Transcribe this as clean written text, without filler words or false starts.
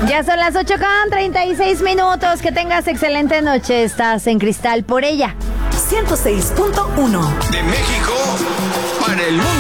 Ya son las 8:36. Que tengas excelente noche. Estás en Cristal por ella. 106.1 De México para el mundo.